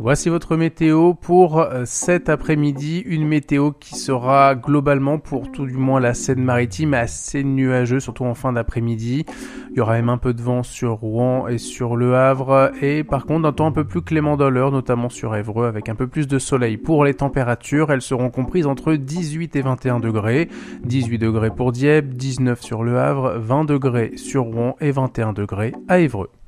Voici votre météo pour cet après-midi, une météo qui sera globalement pour tout du moins la Seine-Maritime assez nuageuse, surtout en fin d'après-midi. Il y aura même un peu de vent sur Rouen et sur Le Havre et par contre un temps un peu plus clément dans l'heure, notamment sur Évreux avec un peu plus de soleil. Pour les températures, elles seront comprises entre 18 et 21 degrés. 18 degrés pour Dieppe, 19 sur Le Havre, 20 degrés sur Rouen et 21 degrés à Évreux.